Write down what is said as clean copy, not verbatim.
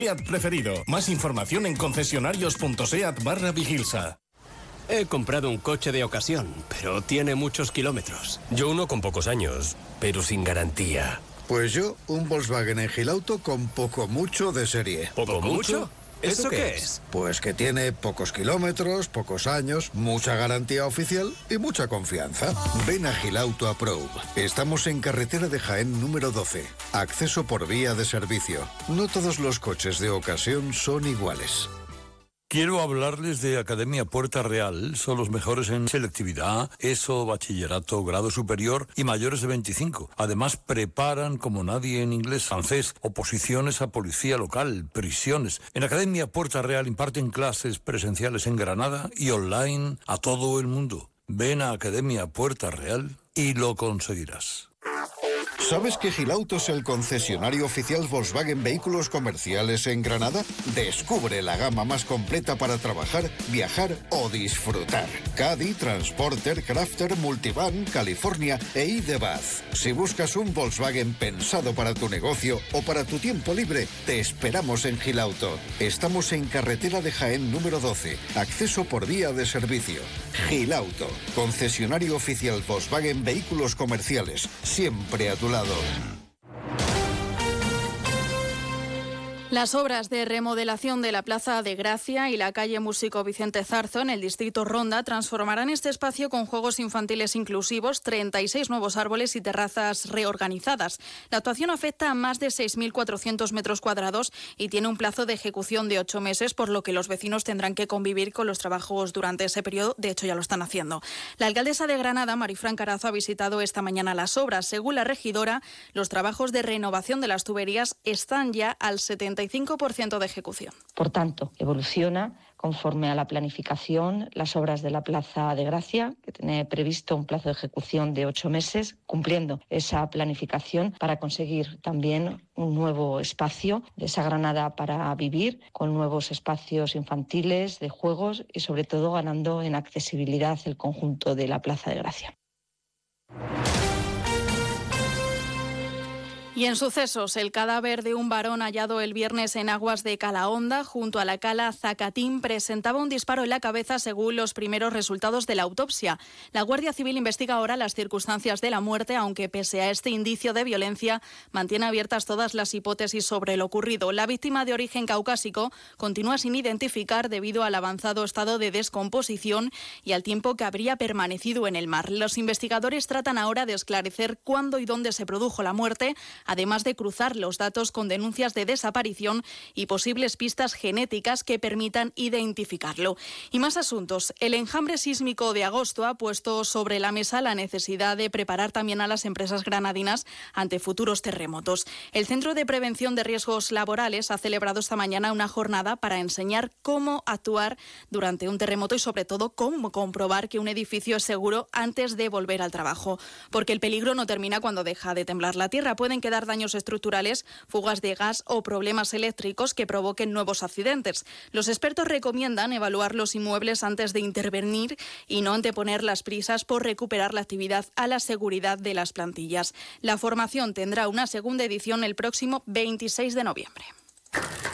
SEAT preferido. Más información en concesionarios.seat/Vigilsa. He comprado un coche de ocasión, pero tiene muchos kilómetros. Yo uno con pocos años, pero sin garantía. Pues yo, un Volkswagen en Gilauto con poco mucho de serie. ¿Poco mucho? ¿Eso qué es? Pues que tiene pocos kilómetros, pocos años, mucha garantía oficial y mucha confianza. Ven a Gilauto Approve. Estamos en carretera de Jaén número 12. Acceso por vía de servicio. No todos los coches de ocasión son iguales. Quiero hablarles de Academia Puerta Real. Son los mejores en selectividad, ESO, bachillerato, grado superior y mayores de 25. Además, preparan como nadie en inglés, francés, oposiciones a policía local, prisiones. En Academia Puerta Real imparten clases presenciales en Granada y online a todo el mundo. Ven a Academia Puerta Real y lo conseguirás. ¿Sabes que Gilauto es el concesionario oficial Volkswagen Vehículos Comerciales en Granada? Descubre la gama más completa para trabajar, viajar o disfrutar. Caddy, Transporter, Crafter, Multivan, California e ID.Buzz. Si buscas un Volkswagen pensado para tu negocio o para tu tiempo libre, te esperamos en Gilauto. Estamos en carretera de Jaén número 12. Acceso por vía de servicio. Gilauto, concesionario oficial Volkswagen Vehículos Comerciales. Siempre a tu lado. Las obras de remodelación de la Plaza de Gracia y la calle Músico Vicente Zarzo en el distrito Ronda transformarán este espacio con juegos infantiles inclusivos, 36 nuevos árboles y terrazas reorganizadas. La actuación afecta a más de 6.400 metros cuadrados y tiene un plazo de ejecución de 8 meses, por lo que los vecinos tendrán que convivir con los trabajos durante ese periodo. De hecho, ya lo están haciendo. La alcaldesa de Granada, Marifran Carazo, ha visitado esta mañana las obras. Según la regidora, los trabajos de renovación de las tuberías están ya al 75% de ejecución. Por tanto, evoluciona conforme a la planificación las obras de la Plaza de Gracia, que tiene previsto un plazo de ejecución de 8 meses, cumpliendo esa planificación para conseguir también un nuevo espacio de esa Granada para vivir, con nuevos espacios infantiles, de juegos y sobre todo ganando en accesibilidad el conjunto de la Plaza de Gracia. Y en sucesos, el cadáver de un varón hallado el viernes en aguas de Calahonda, junto a la cala Zacatín, presentaba un disparo en la cabeza según los primeros resultados de la autopsia. La Guardia Civil investiga ahora las circunstancias de la muerte, aunque pese a este indicio de violencia, mantiene abiertas todas las hipótesis sobre lo ocurrido. La víctima, de origen caucásico, continúa sin identificar debido al avanzado estado de descomposición y al tiempo que habría permanecido en el mar. Los investigadores tratan ahora de esclarecer cuándo y dónde se produjo la muerte, además de cruzar los datos con denuncias de desaparición y posibles pistas genéticas que permitan identificarlo. Y más asuntos. El enjambre sísmico de agosto ha puesto sobre la mesa la necesidad de preparar también a las empresas granadinas ante futuros terremotos. El Centro de Prevención de Riesgos Laborales ha celebrado esta mañana una jornada para enseñar cómo actuar durante un terremoto y sobre todo cómo comprobar que un edificio es seguro antes de volver al trabajo. Porque el peligro no termina cuando deja de temblar la tierra. Pueden quedar daños estructurales, fugas de gas o problemas eléctricos que provoquen nuevos accidentes. Los expertos recomiendan evaluar los inmuebles antes de intervenir y no anteponer las prisas por recuperar la actividad a la seguridad de las plantillas. La formación tendrá una segunda edición el próximo 26 de noviembre.